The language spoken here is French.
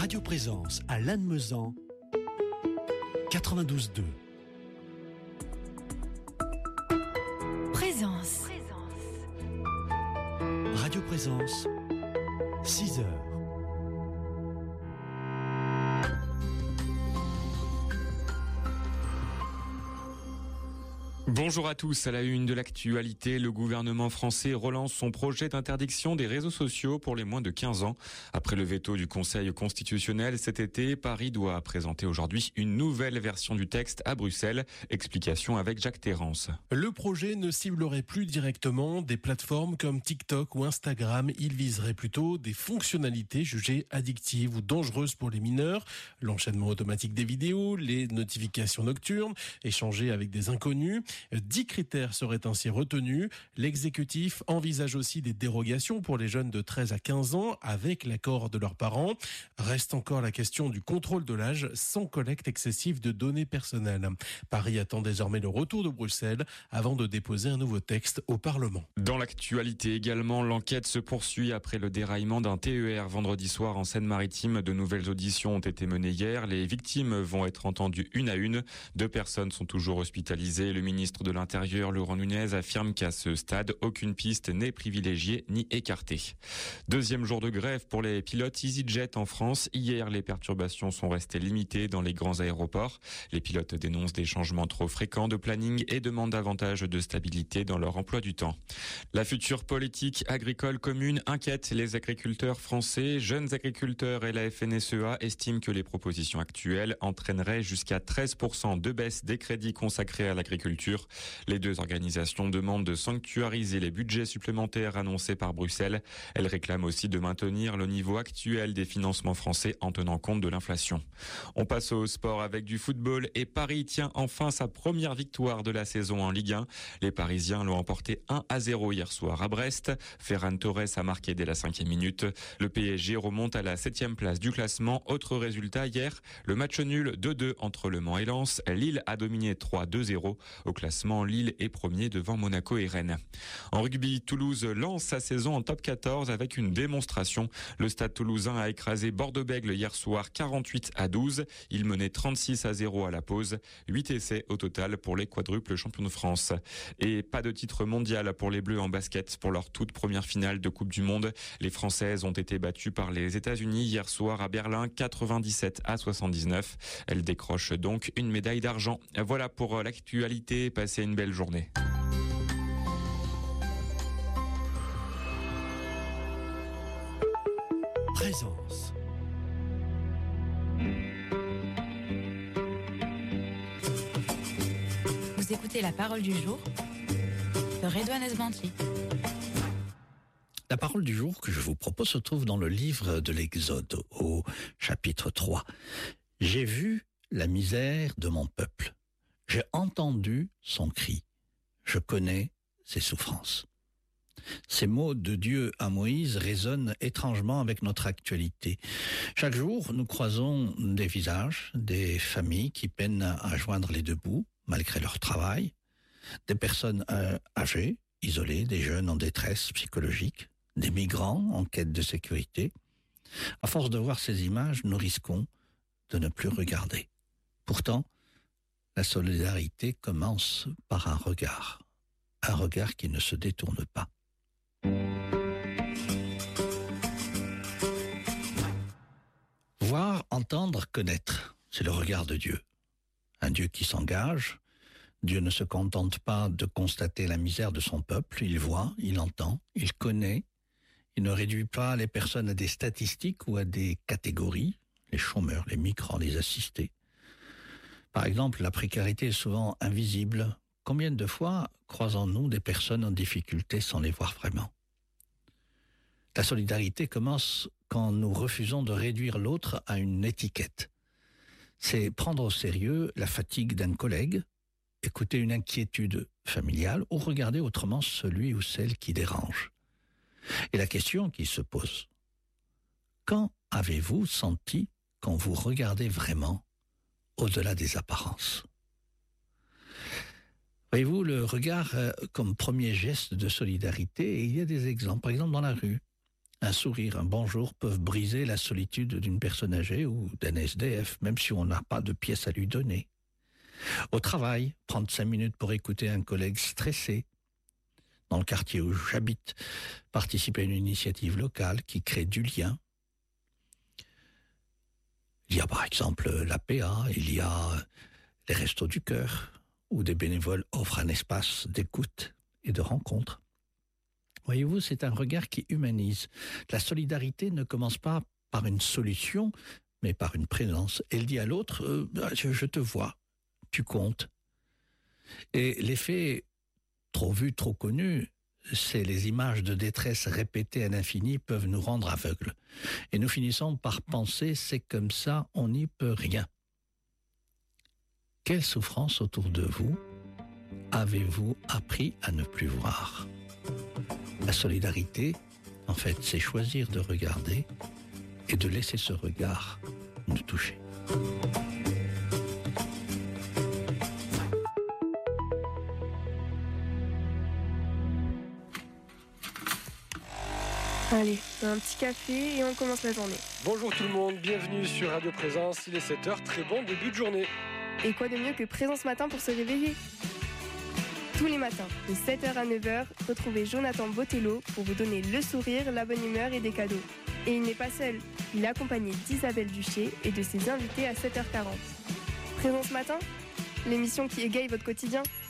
Radio Présence à Lannemezan, 92.2. Présence. Radio Présence, 6 heures. Bonjour à tous. À la une de l'actualité, le gouvernement français relance son projet d'interdiction des réseaux sociaux pour les moins de 15 ans. Après le veto du Conseil constitutionnel cet été, Paris doit présenter aujourd'hui une nouvelle version du texte à Bruxelles. Explication avec Jacques Terrance. Le projet ne ciblerait plus directement des plateformes comme TikTok ou Instagram. Il viserait plutôt des fonctionnalités jugées addictives ou dangereuses pour les mineurs. L'enchaînement automatique des vidéos, les notifications nocturnes, échangées avec des inconnus. 10 critères seraient ainsi retenus. L'exécutif envisage aussi des dérogations pour les jeunes de 13 à 15 ans avec l'accord de leurs parents. Reste encore la question du contrôle de l'âge sans collecte excessive de données personnelles. Paris attend désormais le retour de Bruxelles avant de déposer un nouveau texte au Parlement. Dans l'actualité également, l'enquête se poursuit après le déraillement d'un TER vendredi soir en Seine-Maritime. De nouvelles auditions ont été menées hier. Les victimes vont être entendues une à une. 2 personnes sont toujours hospitalisées. Le ministre de l'Intérieur, Laurent Nunez, affirme qu'à ce stade, aucune piste n'est privilégiée ni écartée. Deuxième jour de grève pour les pilotes EasyJet en France. Hier, les perturbations sont restées limitées dans les grands aéroports. Les pilotes dénoncent des changements trop fréquents de planning et demandent davantage de stabilité dans leur emploi du temps. La future politique agricole commune inquiète les agriculteurs français. Jeunes agriculteurs et la FNSEA estiment que les propositions actuelles entraîneraient jusqu'à 13% de baisse des crédits consacrés à l'agriculture. Les 2 organisations demandent de sanctuariser les budgets supplémentaires annoncés par Bruxelles. Elles réclament aussi de maintenir le niveau actuel des financements français en tenant compte de l'inflation. On passe au sport avec du football et Paris tient enfin sa première victoire de la saison en Ligue 1. Les Parisiens l'ont emporté 1-0 hier soir à Brest. Ferran Torres a marqué dès la 5e minute. Le PSG remonte à la 7e place du classement. Autre résultat hier, le match nul 2-2 entre Le Mans et Lens. Lille a dominé 3-2-0. Au classement, Lille est premier devant Monaco et Rennes. En rugby, Toulouse lance sa saison en top 14 avec une démonstration. Le Stade toulousain a écrasé Bordeaux-Bègles hier soir 48-12. Il menait 36-0 à la pause. 8 essais au total pour les quadruples champions de France. Et pas de titre mondial pour les Bleus en basket pour leur toute première finale de Coupe du Monde. Les Françaises ont été battues par les États-Unis hier soir à Berlin 97-79. Elles décrochent donc une médaille d'argent. Voilà pour l'actualité. Passez une belle journée. Présence. Vous écoutez la parole du jour de Redouane Esbanti. La parole du jour que je vous propose se trouve dans le livre de l'Exode, au chapitre 3. J'ai vu la misère de mon peuple. J'ai entendu son cri. Je connais ses souffrances. Ces mots de Dieu à Moïse résonnent étrangement avec notre actualité. Chaque jour, nous croisons des visages, des familles qui peinent à joindre les 2 bouts, malgré leur travail, des personnes âgées, isolées, des jeunes en détresse psychologique, des migrants en quête de sécurité. À force de voir ces images, nous risquons de ne plus regarder. Pourtant, la solidarité commence par un regard qui ne se détourne pas. Voir, entendre, connaître, c'est le regard de Dieu. Un Dieu qui s'engage. Dieu ne se contente pas de constater la misère de son peuple, il voit, il entend, il connaît. Il ne réduit pas les personnes à des statistiques ou à des catégories, les chômeurs, les migrants, les assistés. Par exemple, la précarité est souvent invisible. Combien de fois croisons-nous des personnes en difficulté sans les voir vraiment ? La solidarité commence quand nous refusons de réduire l'autre à une étiquette. C'est prendre au sérieux la fatigue d'un collègue, écouter une inquiétude familiale ou regarder autrement celui ou celle qui dérange. Et la question qui se pose, quand avez-vous senti qu'on vous regardait vraiment au-delà des apparences ? Voyez-vous, le regard comme premier geste de solidarité, et il y a des exemples. Par exemple, dans la rue, Un sourire, un bonjour peuvent briser la solitude d'une personne âgée ou d'un SDF, même si on n'a pas de pièces à lui donner. Au travail, prendre 5 minutes pour écouter un collègue stressé. Dans le quartier où j'habite, participer à une initiative locale qui crée du lien. Il y a par exemple l'APA, il y a les Restos du Cœur, où des bénévoles offrent un espace d'écoute et de rencontre. Voyez-vous, c'est un regard qui humanise. La solidarité ne commence pas par une solution, mais par une présence. Elle dit à l'autre, je te vois, tu comptes. Et l'effet trop vu, trop connu, c'est les images de détresse répétées à l'infini peuvent nous rendre aveugles. Et nous finissons par penser, c'est comme ça, on n'y peut rien. Quelle souffrance autour de vous avez-vous appris à ne plus voir ? La solidarité, en fait, c'est choisir de regarder et de laisser ce regard nous toucher. Allez, un petit café et on commence la journée. Bonjour tout le monde, bienvenue sur Radio Présence, il est 7h, très bon début de journée. Et quoi de mieux que Présence Matin pour se réveiller ? Tous les matins, de 7h à 9h, retrouvez Jonathan Botello pour vous donner le sourire, la bonne humeur et des cadeaux. Et il n'est pas seul, il est accompagné d'Isabelle Duché et de ses invités à 7h40. Présence Matin, l'émission qui égaye votre quotidien.